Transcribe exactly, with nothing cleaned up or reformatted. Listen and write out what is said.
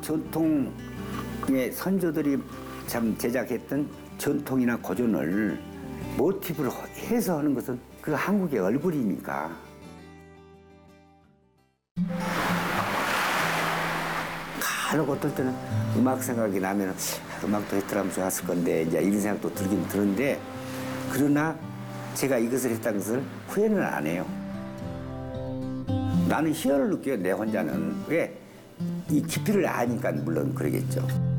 전통의 선조들이 참 제작했던 전통이나 고전을 모티브로 해서 하는 것은 그 한국의 얼굴이니까. 간혹 어떨 때는 음악 생각이 나면 음악도 했더라면 좋았을 건데 이제 이런 생각도 들긴 드는데, 그러나 제가 이것을 했다는 것을 후회는 안 해요. 나는 희열을 느껴요, 내 혼자는. 왜? 이 깊이를 아니까 물론 그러겠죠.